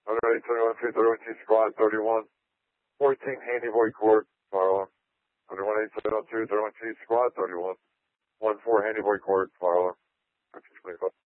108, 31, Squad 31, 14 Handy Boy Court, fire alarm. 118, 31, Squad 31, 14 Handy Boy Court, fire alarm.